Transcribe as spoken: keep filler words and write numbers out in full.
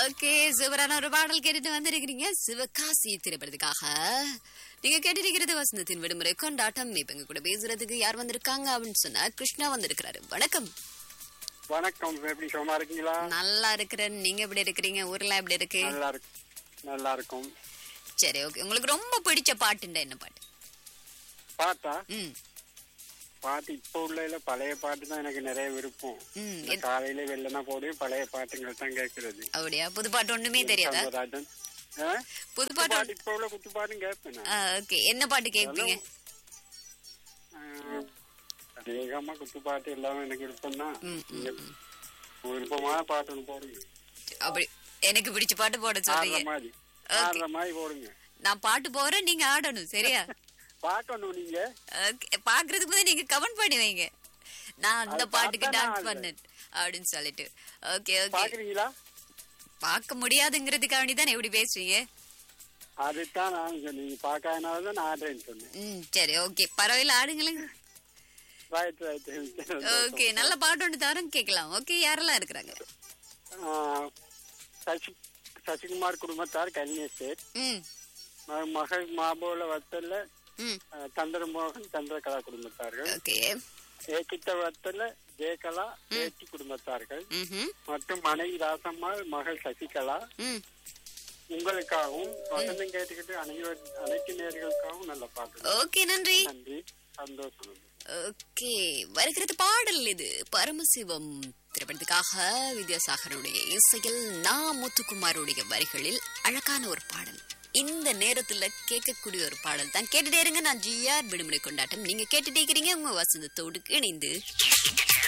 Okay, சூப்பரான ஒரு பாடல் கேட்டுட்டு வந்திருக்கிறீங்க சிவகாசி திரைப்படத்துக்காக. நீங்க கேட்டிருக்கிறது வசந்தத்தின் விடுமுறை கொண்டாட்டம். இப்ப எங்க கூட பேசுறதுக்கு யார் வந்திருக்காங்க அப்படின்னு சொன்னா கிருஷ்ணா வந்திருக்கிறாரு. வணக்கம். வணக்கம், எப்படி சும்மா இருக்கீங்களா? நல்லா இருக்கிறேன். நீங்க எப்படி இருக்கிறீங்க? ஊர்ல எப்படி இருக்கு? நல்லா இருக்கு, நல்லா இருக்கும். சரி, ஓகே. உங்களுக்கு ரொம்ப பிடிச்ச பாட்டுண்டா என்ன பாட்டு? பாட்டா? ம் பாட்டு இப்ப உள்ள பழைய பாட்டு தான் எனக்கு நிறைய விருப்பம். ம் இந்த காலையில வெள்ளனா போடு பழைய பாட்டுங்கள் தான் கேட்கறது. அப்படியா? புது பாட்டு ஒண்ணுமே தெரியாதா? சௌந்தரராஜன். ஆ? புது பாட்டு பாட்டு இப்ப உள்ள குத்து பாட்டும் கேட்பேன் நான். ஆ, ஓகே. என்ன பாட்டு கேட்பீங்க? ஆ, அதிகமா குத்து பாட்டு எல்லாமே எனக்கு விருப்பம் தான். ம், ம், ம். விருப்பமான பாட்டு ஒன்று போடுங்க. அப்படி எனக்கு பிடிச்ச பாட்டு போட ஆடுற சொல்றீங்க. மாதிரி ஓகே. ஆடுற மாதிரி போடுங்க. நான் பாட்டு போறேன், நீங்க ஆடணும். சரியா? பாக்கணும் நீங்க. ஓகே. பாக்குறதுக்கு முன்னாடி நீங்க கமெண்ட் பண்ணி வைங்க, நான் அந்த அது பாட்டுக்கு பார்த்தா டான்ஸ் நான் பண்ணேன் அப்படின்னு சொல்லிட்டு. Okay okay. பாக்குறீங்களா? பார்க்க முடியாதுங்கிறதுக்காக தான் எப்படி பேசுறீங்க? அதுதான் நான் சொன்னேன். நீங்க பாக்காதனாலதான் நான் ஆடுறேன்னு சொன்னேன். ம் சரி, ஓகே. பரவாயில்ல, ஆடுங்களேன். Right right. ஓகே, நல்ல பாட்டு ஒன்று தரம் கேட்கலாம். ஓகே, யாரெல்லாம் இருக்கிறாங்க? சசி சசிகுமார் குடும்பத்தார் கல்நேசர், ம் மகள் மாபோல வத்தல்ல ம் சந்திரமோகன் சந்திரகலா குடும்பத்தார்கள், ஓகே. ஏகித்த வத்தல்ல ஜெயகலா ஏற்றி குடும்பத்தார்கள் ம் மற்றும் மனைவி ராசம்மாள் மகள் சசிகலா. ம் உங்களுக்காகவும் வசந்தம் கேட்டுக்கிட்டு அனைவர் அனைத்து நேர்களுக்காகவும் நல்ல பாட்டு. ஓகே, நன்றி. நன்றி, சந்தோஷம். ஓகே, வருகிறது பாடல். இது பரமசிவம் திரைப்படத்துக்காக வித்யாசாகருடைய இசையில் நா முத்துக்குமாருடைய வரிகளில் அழகான ஒரு பாடல். இந்த நேரத்துல கேட்கக்கூடிய ஒரு பாடல் தான். கேட்டுட்டே இருங்க. நான் ஜிஆர் விடுமுறை கொண்டாட்டம். நீங்க கேட்டுட்டே இருக்கிறீங்க உங்க வசந்தத்தோடு இணைந்து.